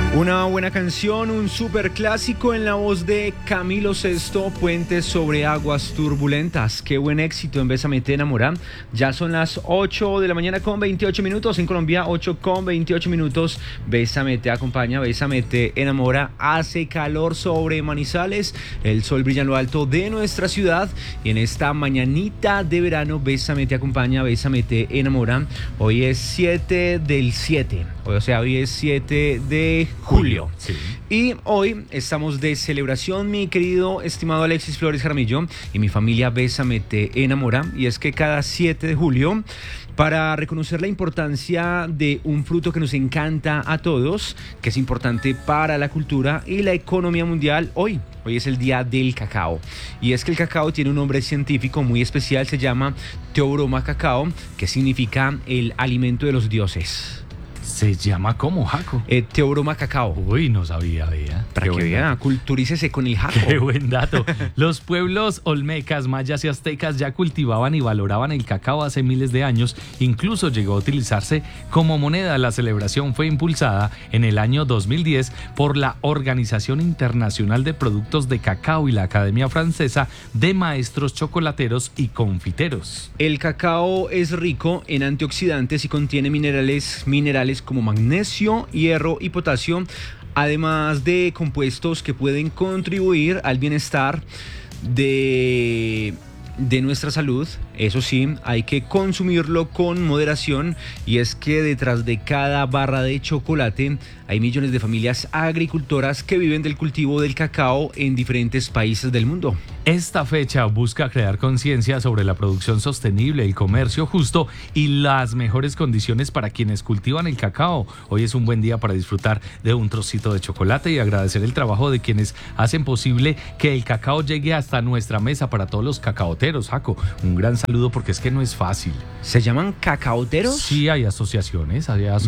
Una buena canción, un super clásico en la voz de Camilo Sesto, Puentes sobre aguas turbulentas. Qué buen éxito en Bésame te enamora. Ya son las 8 de la mañana con 28 minutos en Colombia, 8 con 28 minutos. Bésame te acompaña, Bésame te enamora. Hace calor sobre Manizales, el sol brilla en lo alto de nuestra ciudad y en esta mañanita de verano Bésame te acompaña, Bésame te enamora. Hoy es 7 del 7, o sea, hoy es 7 de julio. Sí. Y hoy estamos de celebración, mi querido estimado Alexis Flores Jaramillo y mi familia Bésame te enamora. Y es que cada 7 de julio, para reconocer la importancia de un fruto que nos encanta a todos, que es importante para la cultura y la economía mundial, hoy es el día del cacao. Y es que el cacao tiene un nombre científico muy especial, se llama Theobroma cacao, que significa el alimento de los dioses. ¿Se llama cómo, Jaco? Theobroma cacao. Uy, no sabía, vea. Para que vea, culturícese con el Jaco. Qué buen dato. Los pueblos olmecas, mayas y aztecas ya cultivaban y valoraban el cacao hace miles de años. Incluso llegó a utilizarse como moneda. La celebración fue impulsada en el año 2010 por la Organización Internacional de Productos de Cacao y la Academia Francesa de Maestros Chocolateros y Confiteros. El cacao es rico en antioxidantes y contiene minerales como magnesio, hierro y potasio, además de compuestos que pueden contribuir al bienestar de nuestra salud. Eso sí, hay que consumirlo con moderación, y es que detrás de cada barra de chocolate hay millones de familias agricultoras que viven del cultivo del cacao en diferentes países del mundo. Esta fecha busca crear conciencia sobre la producción sostenible, el comercio justo y las mejores condiciones para quienes cultivan el cacao. Hoy es un buen día para disfrutar de un trocito de chocolate y agradecer el trabajo de quienes hacen posible que el cacao llegue hasta nuestra mesa para todos los cacaoteros. Jaco, un gran saludo porque es que no es fácil. ¿Se llaman cacaoteros? Sí, hay asociaciones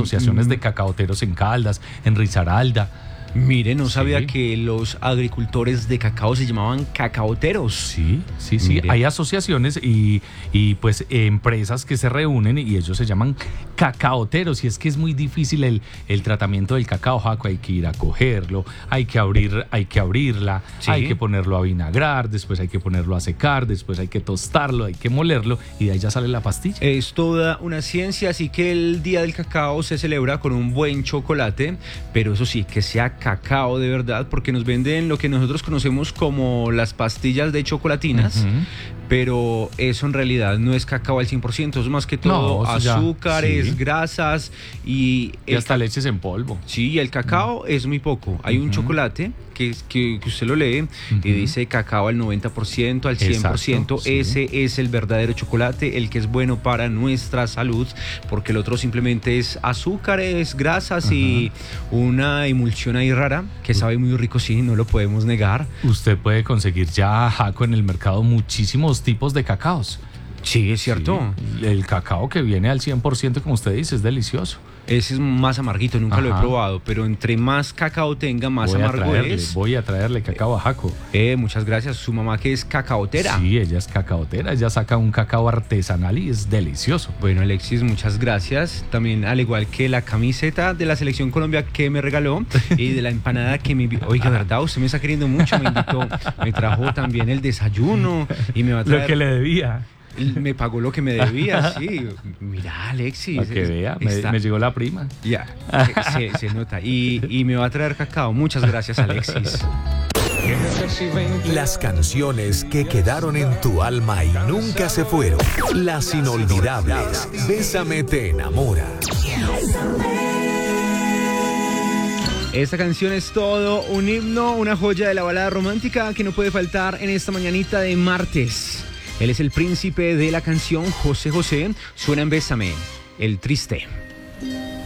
de cacaoteros en Caldas, en Risaralda. Mire, no sabía que los agricultores de cacao se llamaban cacaoteros. Sí. Mire. Hay asociaciones y pues empresas que se reúnen y ellos se llaman cacaoteros. Y es que es muy difícil el tratamiento del cacao, Jaco. Hay que ir a cogerlo, hay que abrirla, sí, hay que ponerlo a vinagrar, después hay que ponerlo a secar, después hay que tostarlo, hay que molerlo y de ahí ya sale la pastilla. Es toda una ciencia, así que el Día del Cacao se celebra con un buen chocolate, pero eso sí, que sea cacao de verdad, porque nos venden lo que nosotros conocemos como las pastillas de chocolatinas, pero eso en realidad no es cacao al 100%, es más que todo azúcares, grasas y hasta leches en polvo. Sí, el cacao es muy poco. Hay un chocolate que usted lo lee y dice cacao al 90%, al 100%. Exacto, sí. Ese es el verdadero chocolate, el que es bueno para nuestra salud, porque el otro simplemente es azúcares, grasas y una emulsión ahí rara que sabe muy rico, sí, no lo podemos negar. Usted puede conseguir ya, Jaco, en el mercado muchísimos tipos de cacaos. Sí, es cierto. Sí, el cacao que viene al 100%, como usted dice, es delicioso. Ese es más amarguito, nunca lo he probado, pero entre más cacao tenga, más amargo es. Voy a traerle cacao a Jaco. Muchas gracias. Su mamá, que es cacaotera. Sí, ella es cacaotera, ella saca un cacao artesanal y es delicioso. Bueno, Alexis, muchas gracias. También, al igual que la camiseta de la Selección Colombia que me regaló y de la empanada que me invitó. Oiga, ¿verdad? Usted me está queriendo mucho, me invitó, me trajo también el desayuno y me va a traer... Lo que le debía. Me pagó lo que me debía, sí. Mira, Alexis. Para que vea, me llegó la prima. Ya, se nota. Y me va a traer cacao. Muchas gracias, Alexis. Las canciones que quedaron en tu alma y nunca se fueron. Las inolvidables. Bésame te enamora. Esta canción es todo un himno, una joya de la balada romántica que no puede faltar en esta mañanita de martes. Él es el príncipe de la canción, José José. Suena en Bésame, el triste.